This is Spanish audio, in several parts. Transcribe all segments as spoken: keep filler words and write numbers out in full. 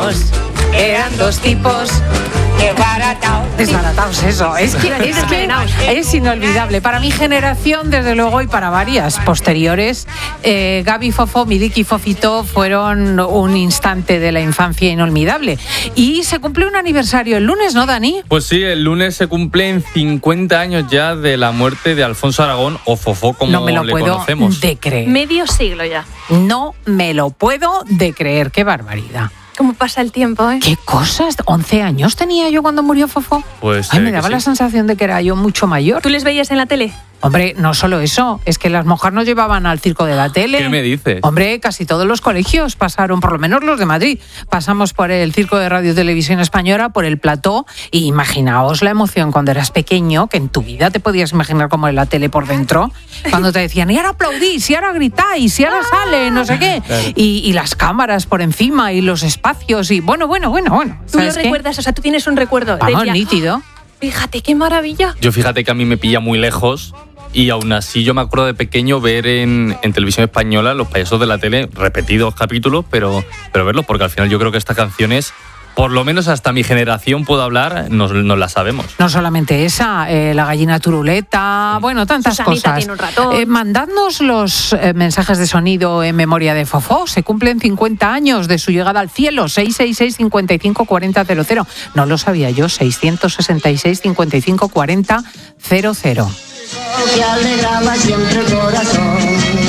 tipos, eran dos tipos. Desbaratados. Desbaratados, eso. Es que, es, que es inolvidable. Para mi generación, desde luego, y para varias posteriores, eh, Gaby, Fofó, Miliki y Fofito fueron un instante de la infancia inolvidable. Y se cumple un aniversario el lunes, ¿no, Dani? Pues sí, el lunes se cumplen cincuenta años ya de la muerte de Alfonso Aragón, o Fofó, como no me lo le puedo conocemos. de creer. Medio siglo ya. No me lo puedo de creer. Qué barbaridad. ¿Cómo pasa el tiempo, eh? ¿Qué cosas? ¿once años tenía yo cuando murió Fofó? Pues Ay, eh, me daba que la sí. sensación de que era yo mucho mayor. ¿Tú les veías en la tele? Hombre, no solo eso, es que las monjas nos llevaban al circo de la tele. ¿Qué me dices? Hombre, casi todos los colegios pasaron, por lo menos los de Madrid, pasamos por el circo de Radio y Televisión Española, por el plató, y imaginaos la emoción cuando eras pequeño, que en tu vida te podías imaginar como en la tele por dentro, cuando te decían, y ahora aplaudís, y ahora gritáis, y ahora sale, no sé qué, Claro. y, y las cámaras por encima, y los espacios, y bueno, bueno, bueno, bueno. ¿Tú lo ¿sabes qué? recuerdas? O sea, tú tienes un recuerdo. Vamos, Decía, nítido. fíjate, qué maravilla. Yo fíjate que a mí me pilla muy lejos y aún así yo me acuerdo de pequeño ver en, en televisión española los payasos de la tele, repetidos capítulos, pero, pero verlos, porque al final yo creo que estas canciones, por lo menos hasta mi generación puedo hablar, nos, nos las sabemos. No solamente esa, eh, la gallina turuleta, bueno, tantas Susanita cosas. tiene un ratón. Eh, mandadnos los eh, mensajes de sonido en memoria de Fofó. Se cumplen cincuenta años de su llegada al cielo. seis seis seis, cinco cinco cuatro cero cero cero. No lo sabía yo. seiscientos sesenta y seis, cincuenta y cinco cuarenta cero cero. Que alegraba siempre el corazón,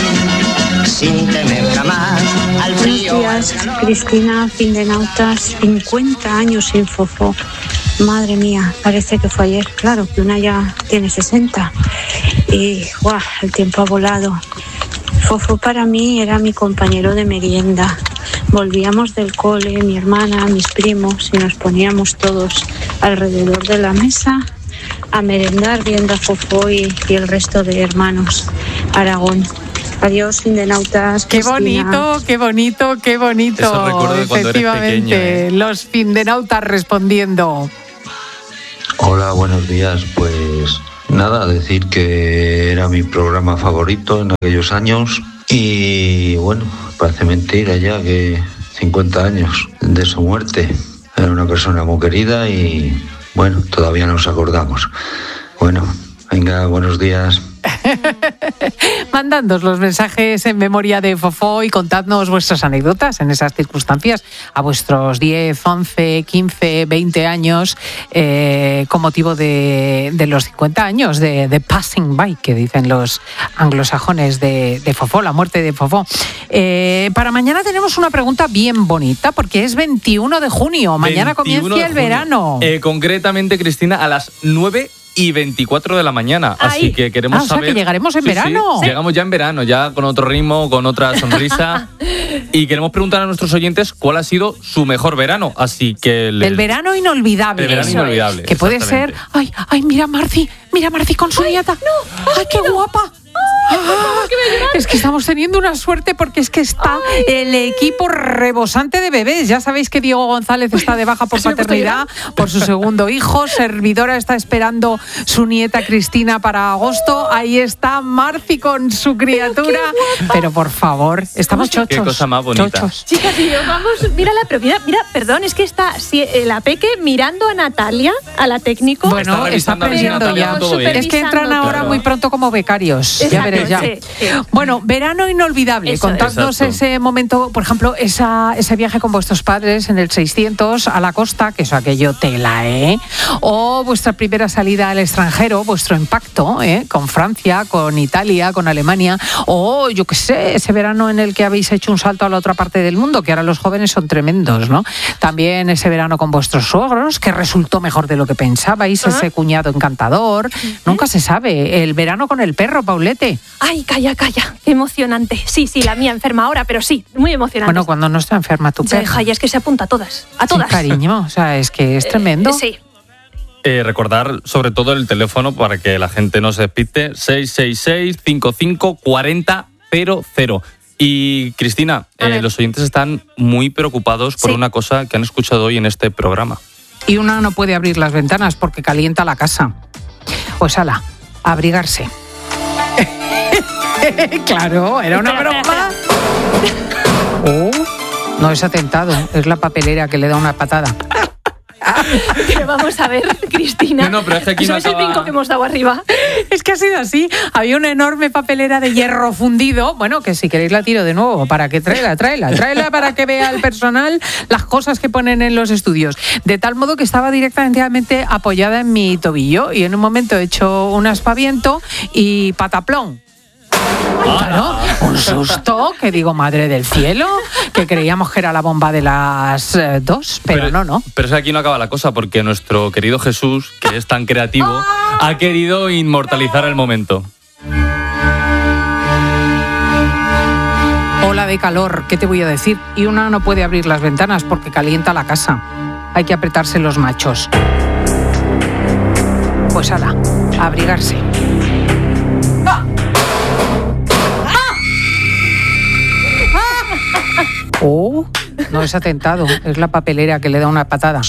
sin temer jamás al frío. Buenos días, Cristina, Findenautas, cincuenta años sin Fofó. Madre mía, parece que fue ayer. Claro, que una ya tiene sesenta. Y ¡guau! El tiempo ha volado. Fofó para mí era mi compañero de merienda. Volvíamos del cole, mi hermana, mis primos, y nos poníamos todos alrededor de la mesa a merendar viendo a Fofó y, y el resto de hermanos Aragón. Adiós, Findenautas. Qué Cristina. bonito, qué bonito, qué bonito. Eso recuerdo de cuando eres Efectivamente, pequeño, ¿eh? los Findenautas respondiendo. Hola, buenos días. Pues nada, decir que era mi programa favorito en aquellos años y bueno, parece mentira ya que cincuenta años de su muerte. Era una persona muy querida y bueno, todavía nos acordamos. Bueno, venga, buenos días. Mandadnos los mensajes en memoria de Fofó y contadnos vuestras anécdotas en esas circunstancias a vuestros diez, once, quince, veinte años eh, con motivo de, de los cincuenta años de, de Passing By, que dicen los anglosajones de, de Fofó, la muerte de Fofó. Eh, para mañana tenemos una pregunta bien bonita porque es veintiuno de junio. Mañana veintiuno comienza de el junio. verano. Eh, concretamente, Cristina, a las nueve y veinticuatro de la mañana. Ay. Así que queremos Ah, o sea, saber. que llegaremos en Sí, sí, verano. llegamos ya en verano, ya con otro ritmo, con otra sonrisa. Y queremos preguntar a nuestros oyentes cuál ha sido su mejor verano. Así que. les- El verano inolvidable. El verano Eso inolvidable, es. Que puede ser. exactamente. Ay, ay, mira Marci, mira Marci con su nieta. No, ay, qué guapa. Ah, es que estamos teniendo una suerte porque es que está el equipo rebosante de bebés. Ya sabéis que Diego González está de baja por ¿Se me ha puesto paternidad por su segundo hijo. Servidora está esperando su nieta Cristina para agosto. Ahí está Marci con su criatura. Pero por favor, estamos chochos. Qué cosa más bonita. Chochos. Chicas, y yo, vamos, mírala, pero mira, mira, perdón, es que está si, eh, la Peque mirando a Natalia, a la técnico. Bueno, está revisando a ver si aprendiendo Natalia ya. va todo bien. Es que entran ahora Claro. muy pronto como becarios. Ya Exacto, veréis ya. sí, sí. Bueno, verano inolvidable. Eso es. Contadnos Exacto. ese momento, por ejemplo, esa, ese viaje con vuestros padres en el seiscientos a la costa, que eso aquello tela, ¿eh? O vuestra primera salida al extranjero, vuestro impacto, ¿eh? Con Francia, con Italia, con Alemania. O, yo qué sé, ese verano en el que habéis hecho un salto a la otra parte del mundo, que ahora los jóvenes son tremendos, ¿no? También ese verano con vuestros suegros, que resultó mejor de lo que pensabais, Ah. ese cuñado encantador. Nunca se sabe. El verano con el perro, Paulete. Ay, calla, calla, qué emocionante. Sí, sí, la mía enferma ahora, pero sí, muy emocionante. Bueno, cuando no está enferma tu Ya, perro. hija, ya es que se apunta a todas, a Sí, todas. cariño, o sea, es que es tremendo. Eh, sí. Eh, recordar sobre todo el teléfono para que la gente no se despiste, seis seis seis, cinco cinco cuatro cero cero cero. Y Cristina, A eh, ver. los oyentes están muy preocupados por Sí. una cosa que han escuchado hoy en este programa. Y una no puede abrir las ventanas porque calienta la casa. Pues ala, a abrigarse. Claro, era una Espera, broma. espera, Oh, No es atentado, es la papelera que le da una patada. Pero vamos a ver, Cristina. No, no, pero es que aquí Eso no es el acaba- brinco que hemos dado arriba. Es que ha sido así. Había una enorme papelera de hierro fundido. Bueno, que si queréis la tiro de nuevo. ¿Para qué? Tráela, tráela, tráela para que vea el personal las cosas que ponen en los estudios. De tal modo que estaba directamente apoyada en mi tobillo y en un momento he hecho un aspaviento y pataplón. Claro, un susto, que digo, madre del cielo, que creíamos que era la bomba de las eh, dos, pero, no, no. Pero es que aquí no acaba la cosa, porque nuestro querido Jesús, que es tan creativo, ha querido inmortalizar el momento. Ola de calor, ¿qué te voy a decir? Y una no puede abrir las ventanas porque calienta la casa. Hay que apretarse los machos. Pues ala, a abrigarse. ¡Ah! Oh, no es atentado, es la papelera que le da una patada.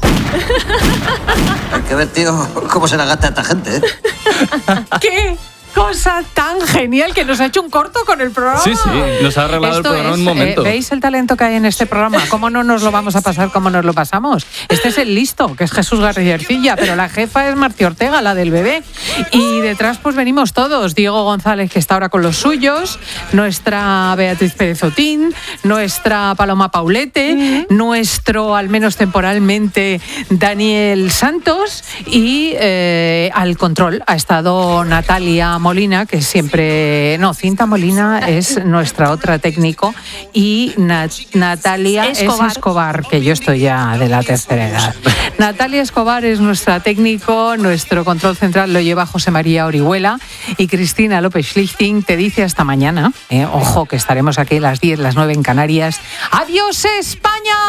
Hay que ver, tío, cómo se la gasta esta gente, ¿eh? ¿Qué cosa tan genial que nos ha hecho un corto con el programa? Sí, sí, nos ha arreglado Esto el programa es, en un momento. eh, ¿Veis el talento que hay en este programa? ¿Cómo no nos lo vamos a pasar como nos lo pasamos? Este es el listo, que es Jesús García, pero la jefa es Martí Ortega, la del bebé. Y detrás pues venimos todos. Diego González, que está ahora con los suyos, nuestra Beatriz Pérez Otín, nuestra Paloma Paulete, uh-huh. nuestro, al menos temporalmente, Daniel Santos y eh, al control ha estado Natalia Molina, que siempre... No, Cinta Molina es nuestra otra técnico y Nat, Natalia Escobar. es Escobar, que yo estoy ya de la tercera edad. Natalia Escobar es nuestra técnico, nuestro control central lo lleva José María Orihuela y Cristina López Schlichting te dice hasta mañana. Eh, ojo, que estaremos aquí a las diez, las nueve en Canarias. ¡Adiós, España!